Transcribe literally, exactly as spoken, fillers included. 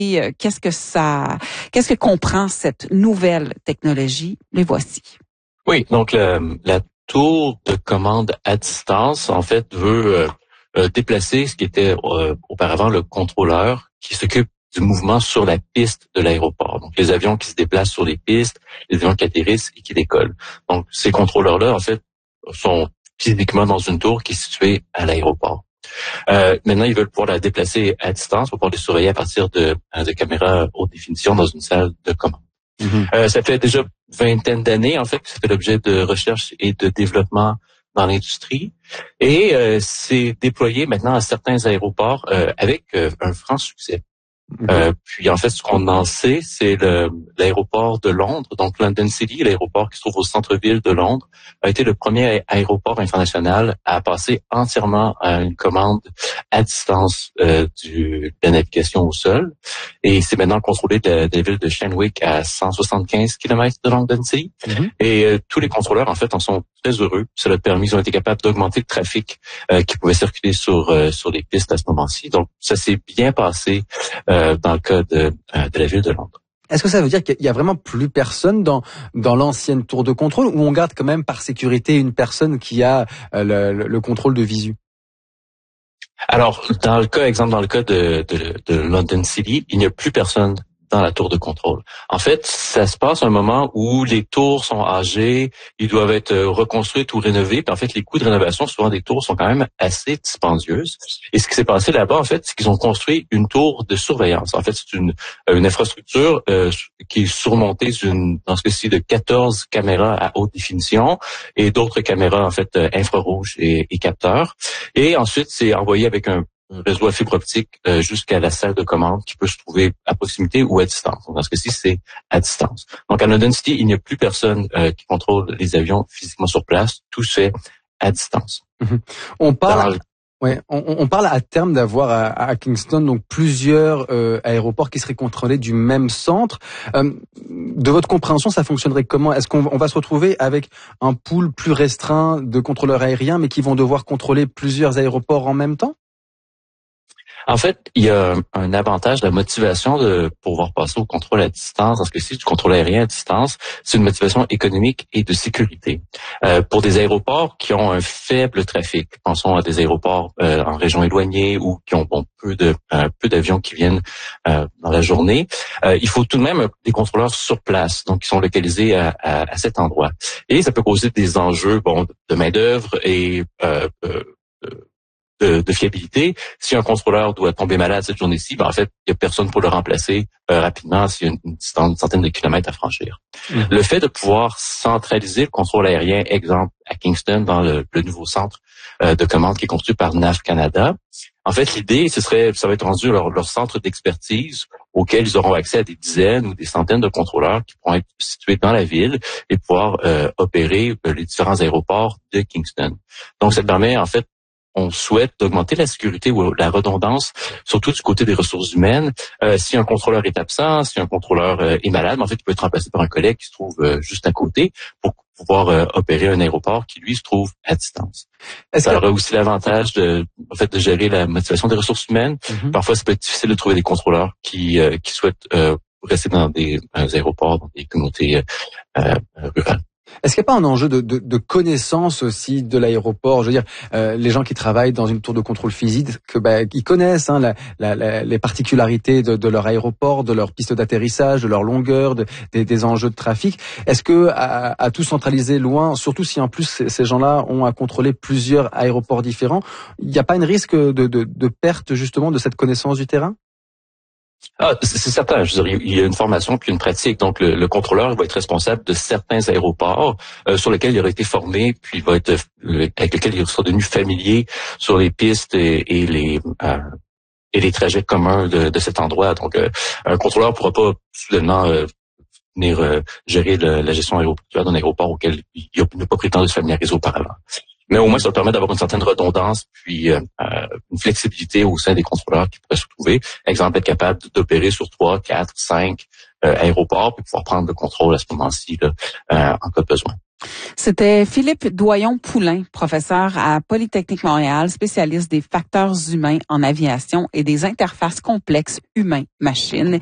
Et, euh, qu'est-ce que ça, qu'est-ce que comprend cette nouvelle technologie? Les voici. Oui, donc le, la tour de commande à distance, en fait, veut euh, euh, déplacer ce qui était euh, auparavant le contrôleur qui s'occupe du mouvement sur la piste de l'aéroport. Donc, les avions qui se déplacent sur les pistes, les avions qui atterrissent et qui décollent. Donc, ces contrôleurs-là, en fait, sont physiquement dans une tour qui est située à l'aéroport. Euh, maintenant, ils veulent pouvoir la déplacer à distance pour pouvoir les surveiller à partir de, de caméras haute définition dans une salle de commande. Mm-hmm. Euh, ça fait déjà vingtaine d'années, en fait, que ça fait l'objet de recherche et de développement dans l'industrie. Et euh, c'est déployé maintenant à certains aéroports euh, avec euh, un franc succès. Mm-hmm. Euh, puis en fait, ce qu'on en sait, c'est le, l'aéroport de Londres, donc London City, l'aéroport qui se trouve au centre-ville de Londres, a été le premier aéroport international à passer entièrement à une commande à distance euh, du, de la navigation au sol. Et c'est maintenant contrôlé de la, de la ville de Shenwick à cent soixante-quinze kilomètres de London City. Mm-hmm. Et euh, tous les contrôleurs, en fait, en sont très heureux. Ça leur a permis, ils ont été capables d'augmenter le trafic euh, qui pouvait circuler sur euh, sur les pistes à ce moment-ci. Donc, ça s'est bien passé euh, dans le cas de, euh, de la ville de Londres. Est-ce que ça veut dire qu'il y a vraiment plus personne dans dans l'ancienne tour de contrôle, ou on garde quand même par sécurité une personne qui a euh, le, le contrôle de visu? Alors, dans le cas, exemple, dans le cas de, de, de London City, il n'y a plus personne dans la tour de contrôle. En fait, ça se passe à un moment où les tours sont âgées, ils doivent être reconstruites ou rénovées. Puis en fait, les coûts de rénovation, souvent des tours, sont quand même assez dispendieuses. Et ce qui s'est passé là-bas, en fait, c'est qu'ils ont construit une tour de surveillance. En fait, c'est une, une infrastructure euh, qui est surmontée d'une, dans ce cas-ci, de quatorze caméras à haute définition et d'autres caméras, en fait, infrarouges et, et capteurs. Et ensuite, c'est envoyé avec un un réseau à fibre optique euh, jusqu'à la salle de commande qui peut se trouver à proximité ou à distance. Donc, dans ce cas-ci, c'est à distance. Donc, à London City, il n'y a plus personne euh, qui contrôle les avions physiquement sur place. Tout se fait à distance. Mmh. On parle... Ouais, on, on parle à terme d'avoir à, à Kingston donc plusieurs euh, aéroports qui seraient contrôlés du même centre. Euh, de votre compréhension, ça fonctionnerait comment? Est-ce qu'on on va se retrouver avec un pool plus restreint de contrôleurs aériens, mais qui vont devoir contrôler plusieurs aéroports en même temps? En fait, il y a un avantage, la motivation de pouvoir passer au contrôle à distance, parce que si tu contrôles aérien à distance, c'est une motivation économique et de sécurité. Euh, pour des aéroports qui ont un faible trafic, pensons à des aéroports euh, en région éloignée ou qui ont bon, peu de euh, peu d'avions qui viennent euh, dans la journée, euh, il faut tout de même des contrôleurs sur place, donc qui sont localisés à, à, à cet endroit. Et ça peut causer des enjeux bon de main d'œuvre et euh, euh, De, de fiabilité. Si un contrôleur doit tomber malade cette journée-ci, ben en fait, il n'y a personne pour le remplacer euh, rapidement s'il y a une, une, une centaine de kilomètres à franchir. Mmh. Le fait de pouvoir centraliser le contrôle aérien, exemple à Kingston, dans le, le nouveau centre euh, de commande qui est construit par N A V Canada, en fait, l'idée, ce serait, ça va être rendu leur, leur centre d'expertise auquel ils auront accès à des dizaines ou des centaines de contrôleurs qui pourront être situés dans la ville et pouvoir euh, opérer euh, les différents aéroports de Kingston. Donc, ça permet, en fait, on souhaite augmenter la sécurité ou la redondance, surtout du côté des ressources humaines. Euh, si un contrôleur est absent, si un contrôleur euh, est malade, en fait, il peut être remplacé par un collègue qui se trouve euh, juste à côté pour pouvoir euh, opérer un aéroport qui, lui, se trouve à distance. Est-ce ça que... aura aussi l'avantage de, en fait, de gérer la motivation des ressources humaines. Mm-hmm. Parfois, ça peut être difficile de trouver des contrôleurs qui, euh, qui souhaitent euh, rester dans des, dans des aéroports, dans des communautés euh, euh, rurales. Est-ce qu'il n'y a pas un enjeu de, de, de connaissance aussi de l'aéroport? Je veux dire, euh, les gens qui travaillent dans une tour de contrôle physique, que bah, ils connaissent hein, la, la, la, les particularités de, de leur aéroport, de leur piste d'atterrissage, de leur longueur, de, des, des enjeux de trafic. Est-ce que à, à tout centraliser loin, surtout si en plus ces, ces gens-là ont à contrôler plusieurs aéroports différents, il n'y a pas un risque de, de, de perte justement de cette connaissance du terrain? Ah, c'est certain. Je veux dire, il y a une formation puis une pratique. Donc, le, le contrôleur va être responsable de certains aéroports euh, sur lesquels il aurait été formé, puis il va être euh, avec lesquels il sera devenu familier sur les pistes et, et les euh, et les trajets communs de, de cet endroit. Donc, euh, un contrôleur ne pourra pas soudainement euh, venir euh, gérer le, la gestion aéroportuaire d'un aéroport auquel il n'a pas prétendu se familiariser auparavant. Mais au moins, ça permet d'avoir une certaine redondance puis euh, une flexibilité au sein des contrôleurs qui pourraient se trouver. Exemple, être capable d'opérer sur trois, quatre, cinq euh, aéroports puis pouvoir prendre le contrôle à ce moment-ci là, euh, en cas de besoin. C'était Philippe Doyon-Poulain, professeur à Polytechnique Montréal, spécialiste des facteurs humains en aviation et des interfaces complexes humains-machines.